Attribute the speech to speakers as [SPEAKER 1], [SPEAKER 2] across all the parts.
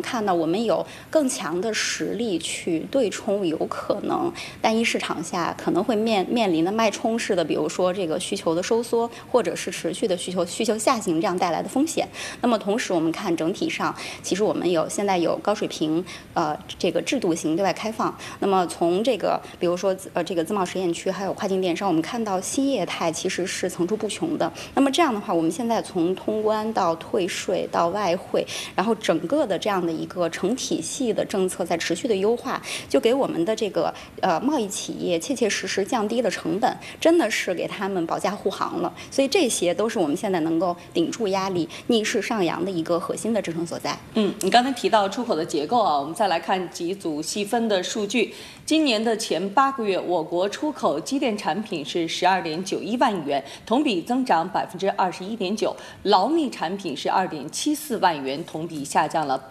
[SPEAKER 1] 看到我们有更强的实力去对冲有可能单一市场下可能会面临的脉冲式的，比如说这个需求的收缩，或者是持续的需求下行这样带来的风险。那么同时我们看整体上，其实我们现在有高水平这个制度型对外开放。那么从这个比如说这个自贸实验区还有跨境电商，我们看到新业态其实是层出不穷的。那么这样的话，我们现在从通关到退税到外汇，然后整个的这样的一个成体系的政策在持续的优化，就给我们的这个贸易企业切切实实降低了成本，真的是给他们保驾护航了。所以这些都是我们现在能够顶住压力、逆势上扬的一个核心的支撑所在。
[SPEAKER 2] 你刚才提到出口的结构啊，我们再来看几组细分的数据。今年的前8个月，我国出口机电产品是12.91万亿元，同比增长21.9%；劳密产品是2.74万元，同比下降了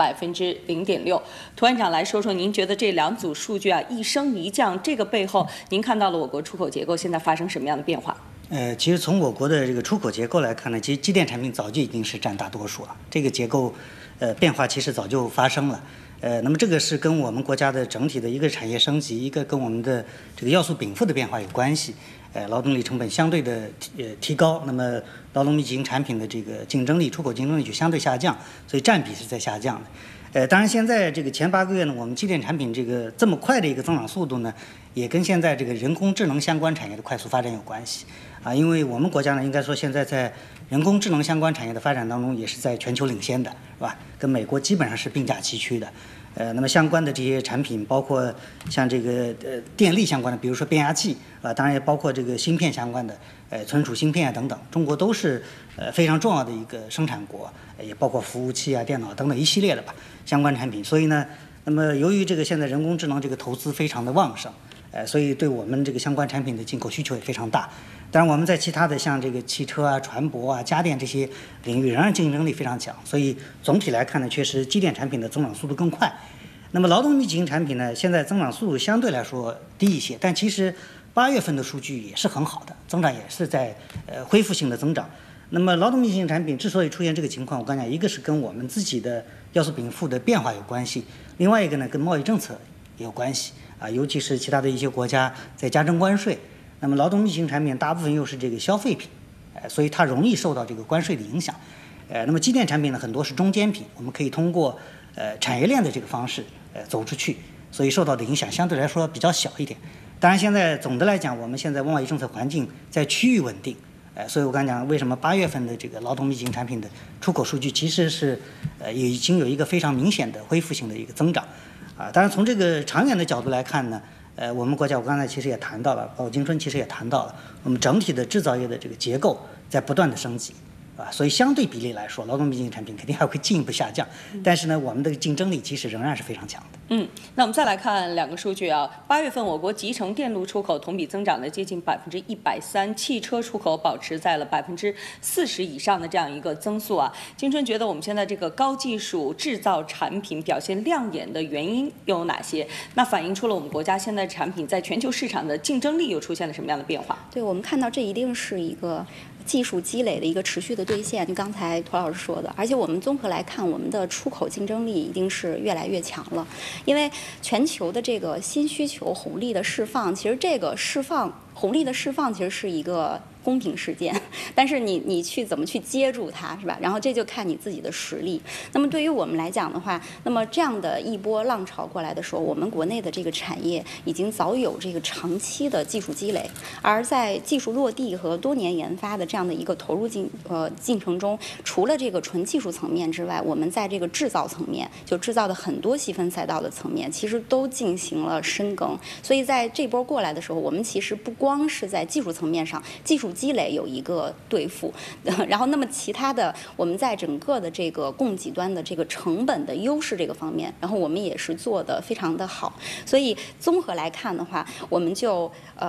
[SPEAKER 2] 0.6%。涂院长来说说，您觉得这2组数据啊一升一降，这个背后您看到了我国出口结构现在发生什么样的变化？
[SPEAKER 3] 其实从我国的这个出口结构来看呢，其实机电产品早就已经是占大多数了，这个结构变化其实早就发生了。那么这个是跟我们国家的整体的一个产业升级，一个跟我们的这个要素禀赋的变化有关系。劳动力成本相对的提高，那么劳动密集型产品的这个竞争力、出口竞争力就相对下降，所以占比是在下降的。当然现在这个前8个月呢，我们机电产品这个这么快的一个增长速度呢，也跟现在这个人工智能相关产业的快速发展有关系啊。因为我们国家呢，应该说现在在人工智能相关产业的发展当中，也是在全球领先的，是吧？跟美国基本上是并驾齐驱的。那么相关的这些产品，包括像这个电力相关的，比如说变压器啊，当然也包括这个芯片相关的，存储芯片啊等等，中国都是非常重要的一个生产国，也包括服务器啊、电脑等等一系列的吧相关产品。所以呢，那么由于这个现在人工智能这个投资非常的旺盛，所以对我们这个相关产品的进口需求也非常大。当然我们在其他的像这个汽车啊、船舶啊、家电这些领域仍然竞争力非常强，所以总体来看呢，确实机电产品的增长速度更快。那么劳动密集型产品呢，现在增长速度相对来说低一些，但其实8月份的数据也是很好的，增长也是在恢复性的增长。那么劳动密集型产品之所以出现这个情况，我刚讲一个是跟我们自己的要素禀赋的变化有关系，另外一个呢跟贸易政策也有关系啊，尤其是其他的一些国家在加征关税。那么劳动密集型产品大部分又是这个消费品，所以它容易受到这个关税的影响。那么机电产品呢，很多是中间品，我们可以通过产业链的这个方式走出去，所以受到的影响相对来说比较小一点。当然现在总的来讲，我们现在贸易政策环境在趋于稳定，所以我刚讲为什么8月份的这个劳动密集型产品的出口数据其实是也已经有一个非常明显的恢复性的一个增长啊。当然从这个长远的角度来看呢，我们国家我刚才其实也谈到了，包括金春其实也谈到了，我们整体的制造业的这个结构在不断的升级。所以相对比例来说，劳动密集型产品肯定还会进一步下降，但是呢，我们的竞争力其实仍然是非常强的。
[SPEAKER 2] 那我们再来看2个数据啊，8月份我国集成电路出口同比增长了接近130%，汽车出口保持在了40%以上的这样一个增速啊。金春觉得我们现在这个高技术制造产品表现亮眼的原因又有哪些？那反映出了我们国家现在产品在全球市场的竞争力又出现了什么样的变化？
[SPEAKER 1] 对，我们看到这一定是一个技术积累的一个持续的兑现，就刚才涂老师说的，而且我们综合来看，我们的出口竞争力一定是越来越强了，因为全球的这个新需求红利的释放，其实这个红利的释放其实是一个公平事件，但是你去怎么去接住它，是吧？然后这就看你自己的实力。那么对于我们来讲的话，那么这样的一波浪潮过来的时候，我们国内的这个产业已经早有这个长期的技术积累，而在技术落地和多年研发的这样的一个投入进程中，除了这个纯技术层面之外，我们在这个制造层面，就制造的很多细分赛道的层面，其实都进行了深耕。所以在这波过来的时候，我们其实不光是在技术层面上，技术积累有一个对付，然后那么其他的我们在整个的这个供给端的这个成本的优势这个方面，然后我们也是做得非常的好。所以综合来看的话，我们就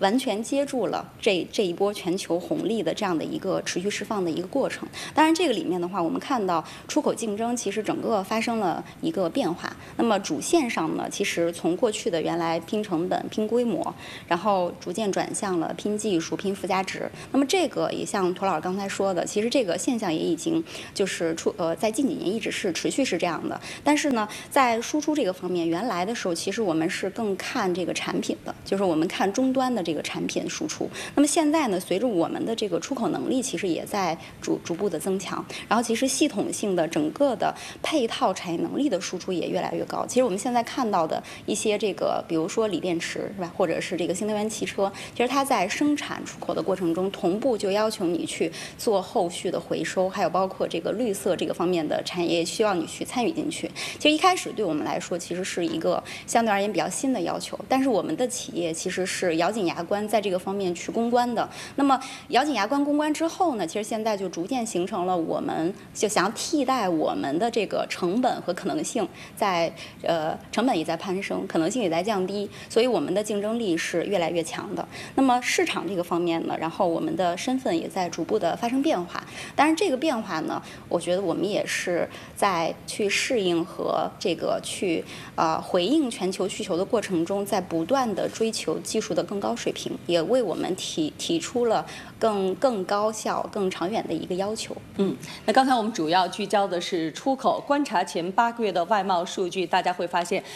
[SPEAKER 1] 完全接住了这一波全球红利的这样的一个持续释放的一个过程。当然，这个里面的话，我们看到出口竞争其实整个发生了一个变化。那么主线上呢，其实从过去的原来拼成本、拼规模，然后逐渐转向了拼技术、拼附加值。那么这个也像涂老师刚才说的，其实这个现象也已经就是在近几年一直是持续是这样的。但是呢，在输出这个方面，原来的时候其实我们是更看这个产品的，就是我们看终端的这个产品输出。那么现在呢，随着我们的这个出口能力其实也在逐步的增强，然后其实系统性的整个的配套产业能力的输出也越来越高。其实我们现在看到的一些这个，比如说锂电池是吧，或者是这个新能源汽车，其实它在生产出口的过程中，同步就要求你去做后续的回收，还有包括这个绿色这个方面的产业，需要你去参与进去。其实一开始对我们来说，其实是一个相对而言比较新的要求，但是我们的企业其实是咬紧牙关在这个方面去攻关的。那么咬紧牙关攻关之后呢，其实现在就逐渐形成了我们就想要替代我们的这个成本和可能性在成本也在攀升，可能性也在降低，所以我们的竞争力是越来越强的。那么市场这个方面呢，然后我们的身份也在逐步的发生变化。当然这个变化呢，我觉得我们也是在去适应和这个去回应全球需求的过程中，在不断的追求技术的更高水平，也为我们提出了更高效、更长远的一个要求。
[SPEAKER 2] 那刚才我们主要聚焦的是出口，观察前8个月的外贸数据，大家会发现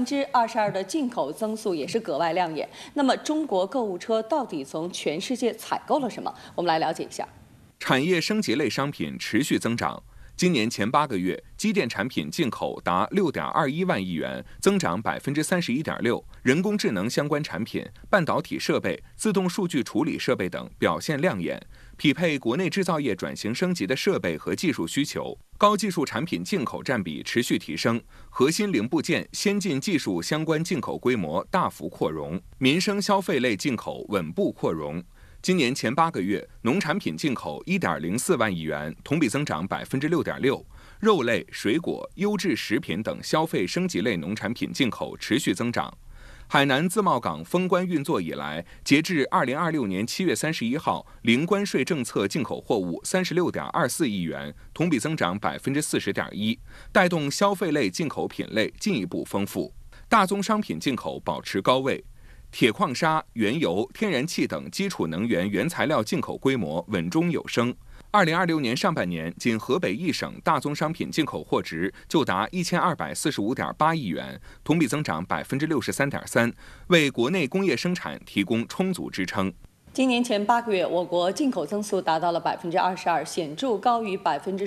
[SPEAKER 2] 22%的进口增速也是格外亮眼。那么中国购物车到底从全世界采购了什么？我们来了解一下。
[SPEAKER 4] 产业升级类商品持续增长。今年前8个月，机电产品进口达6.21万亿元，增长31.6%。人工智能相关产品、半导体设备、自动数据处理设备等表现亮眼，匹配国内制造业转型升级的设备和技术需求。高技术产品进口占比持续提升，核心零部件、先进技术相关进口规模大幅扩容，民生消费类进口稳步扩容。今年前8个月，农产品进口1.04万亿元，同比增长6.6%。肉类、水果、优质食品等消费升级类农产品进口持续增长。海南自贸港封关运作以来，截至2026年7月31号，零关税政策进口货物36.24亿元，同比增长40.1%，带动消费类进口品类进一步丰富。大宗商品进口保持高位。铁矿砂、原油、天然气等基础能源原材料进口规模稳中有升。2026年上半年，仅河北一省大宗商品进口货值就达1245.8亿元，同比增长63.3%，为国内工业生产提供充足支撑。
[SPEAKER 2] 今年前8个月，我国进口增速达到了22%，显著高于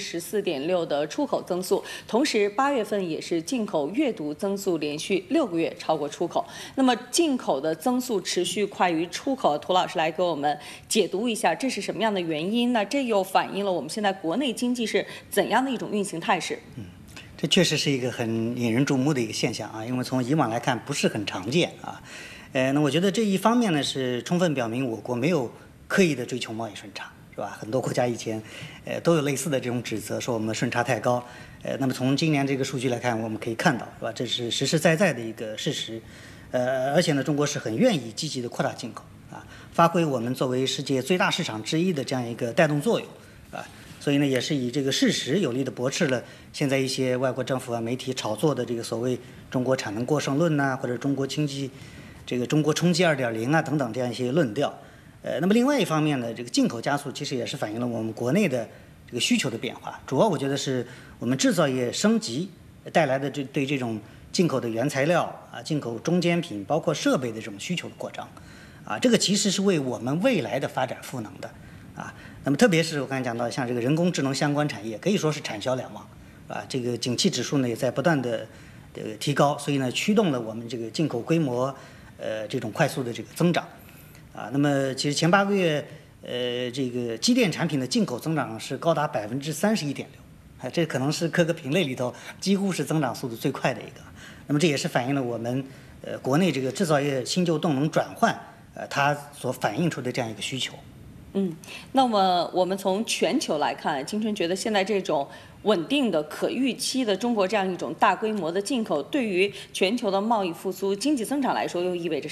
[SPEAKER 2] 14.6%的出口增速。同时，8月份也是进口月度增速连续6个月超过出口。那么，进口的增速持续快于出口，涂老师来给我们解读一下，这是什么样的原因呢？这又反映了我们现在国内经济是怎样的一种运行态势？
[SPEAKER 3] 这确实是一个很引人注目的一个现象啊，因为从以往来看不是很常见啊。那我觉得这一方面呢，是充分表明我国没有刻意的追求贸易顺差，是吧？很多国家以前，都有类似的这种指责，说我们的顺差太高。那么从今年这个数据来看，我们可以看到，是吧？这是实实在在的一个事实。而且呢，中国是很愿意积极的扩大进口啊，发挥我们作为世界最大市场之一的这样一个带动作用，啊。所以呢，也是以这个事实有力的驳斥了现在一些外国政府啊、媒体炒作的这个所谓中国产能过剩论呐，或者中国经济这个中国冲击2.0啊等等这样一些论调。那么另外一方面呢，这个进口加速其实也是反映了我们国内的这个需求的变化。主要我觉得是我们制造业升级带来的对这种进口的原材料啊、进口中间品，包括设备的这种需求的扩张啊，这个其实是为我们未来的发展赋能的啊。那么特别是我刚才讲到，像这个人工智能相关产业，可以说是产销两旺啊。这个景气指数呢也在不断的提高，所以呢驱动了我们这个进口规模这种快速的这个增长啊。那么其实前8个月这个机电产品的进口增长是高达31.6%，这可能是各个品类里头几乎是增长速度最快的一个。那么这也是反映了我们国内这个制造业新旧动能转换它所反映出的这样一个需求。
[SPEAKER 2] 那么我们从全球来看，金春觉得现在这种稳定的、可预期的中国这样一种大规模的进口，对于全球的贸易复苏、经济增长来说，又意味着什么？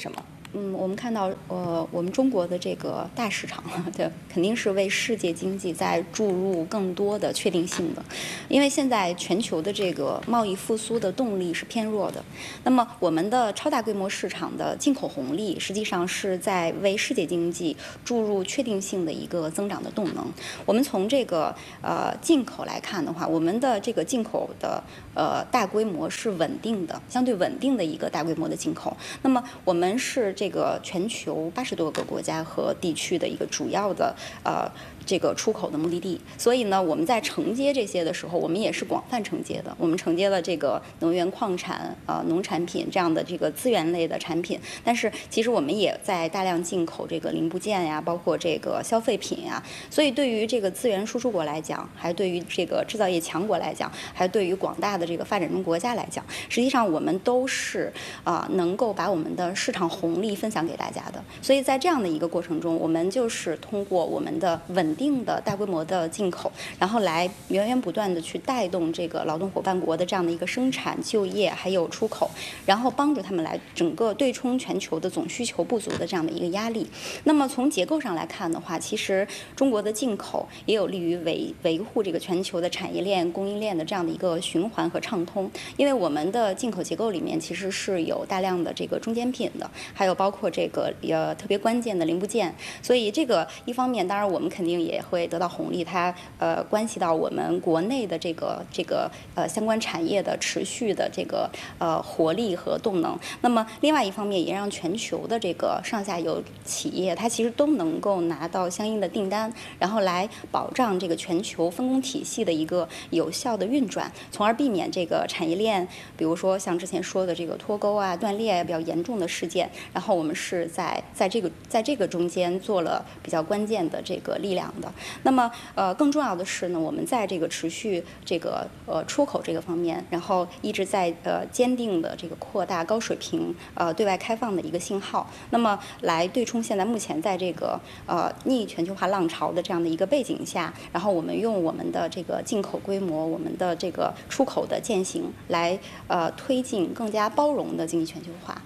[SPEAKER 1] 我们看到，我们中国的这个大市场，对，肯定是为世界经济在注入更多的确定性的，因为现在全球的这个贸易复苏的动力是偏弱的。那么，我们的超大规模市场的进口红利，实际上是在为世界经济注入确定性的一个增长的动能。我们从这个进口来看的话，我们的这个进口的大规模是稳定的，相对稳定的一个大规模的进口。那么，我们是这个全球80多个国家和地区的一个主要的这个出口的目的地，所以呢，我们在承接这些的时候，我们也是广泛承接的。我们承接了这个能源、矿产、农产品这样的这个资源类的产品，但是其实我们也在大量进口这个零部件呀，包括这个消费品呀。所以对于这个资源输出国来讲，还对于这个制造业强国来讲，还对于广大的这个发展中国家来讲，实际上我们都是能够把我们的市场红利分享给大家的。所以在这样的一个过程中，我们就是通过我们的稳定的大规模的进口，然后来源源不断的去带动这个劳动伙伴国的这样的一个生产、就业还有出口，然后帮助他们来整个对冲全球的总需求不足的这样的一个压力。那么从结构上来看的话，其实中国的进口也有利于维护这个全球的产业链、供应链的这样的一个循环和畅通。因为我们的进口结构里面其实是有大量的这个中间品的，还有包括这个特别关键的零部件。所以这个一方面，当然我们肯定也会得到红利，它关系到我们国内的这个相关产业的持续的这个活力和动能。那么另外一方面，也让全球的这个上下游企业，它其实都能够拿到相应的订单，然后来保障这个全球分工体系的一个有效的运转，从而避免这个产业链，比如说像之前说的这个脱钩啊、断裂比较严重的事件。然后我们是在这个中间做了比较关键的这个力量的。那么更重要的是呢，我们在这个持续这个出口这个方面，然后一直在坚定的这个扩大高水平对外开放的一个信号。那么来对冲现在目前在这个逆全球化浪潮的这样的一个背景下，然后我们用我们的这个进口规模、我们的这个出口的践行来推进更加包容的经济全球化。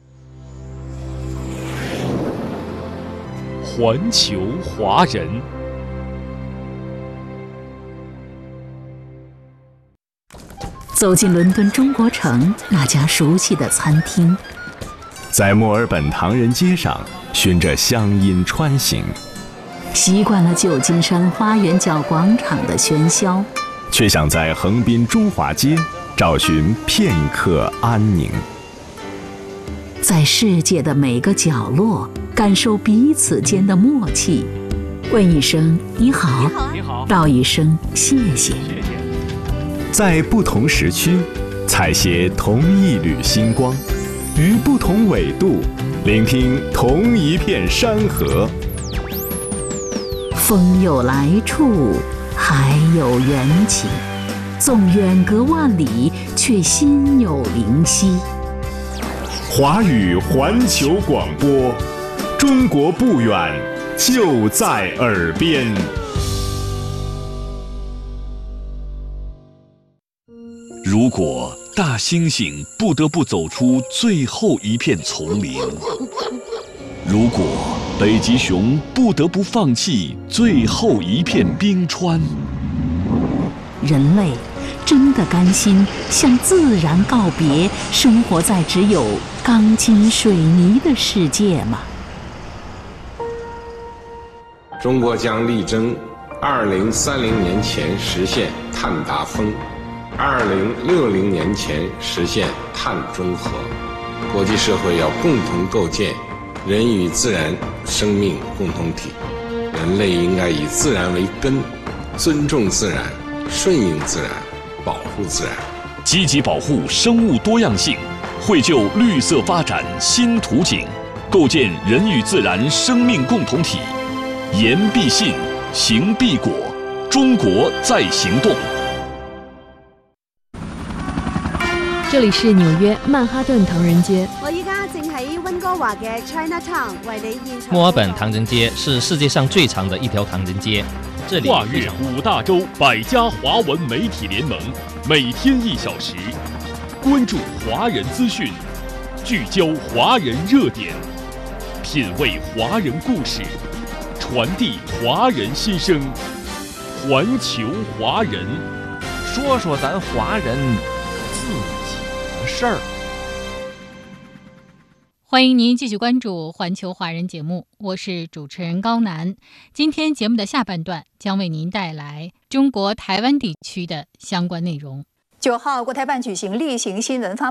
[SPEAKER 5] 环球华人。
[SPEAKER 6] 走进伦敦中国城那家熟悉的餐厅，
[SPEAKER 7] 在墨尔本唐人街上循着乡音穿行，
[SPEAKER 6] 习惯了旧金山花园角广场的喧嚣，
[SPEAKER 7] 却想在横滨中华街找寻片刻安宁。
[SPEAKER 6] 在世界的每个角落感受彼此间的默契，问一声你好，道一声谢谢。
[SPEAKER 7] 在不同时区采撷同一缕星光，于不同纬度聆听同一片山河。
[SPEAKER 6] 风有来处，海有缘起，纵远隔万里，却心有灵犀。
[SPEAKER 7] 华语环球广播，中国不远，就在耳边。
[SPEAKER 5] 如果大猩猩不得不走出最后一片丛林，如果北极熊不得不放弃最后一片冰川，
[SPEAKER 6] 人类真的甘心向自然告别，生活在只有钢筋水泥的世界吗？
[SPEAKER 8] 中国将力争2030年前实现碳达峰，2060年前实现碳中和。国际社会要共同构建人与自然生命共同体，人类应该以自然为根，尊重自然，顺应自然，保护自然，
[SPEAKER 5] 积极保护生物多样性，绘就绿色发展新图景，构建人与自然生命共同体。言必信，行必果，中国在行动。
[SPEAKER 9] 这里是纽约曼哈顿唐人街。
[SPEAKER 10] 我依家正喺温哥華嘅 Chinatown 為你現場。
[SPEAKER 11] 墨爾本唐人街是世界上最长的一条唐人街，这里
[SPEAKER 5] 跨越5大洲100家华文媒体联盟，每天1小时，关注华人资讯，聚焦华人热点， 品味华人故事，传递华人心声，环球华人，
[SPEAKER 12] 说说咱华人自己的事儿。
[SPEAKER 13] 欢迎您继续关注环球华人节目，我是主持人高楠。今天节目的下半段将为您带来中国台湾地区的相关内容。
[SPEAKER 14] 9号，国台办举行例行新闻发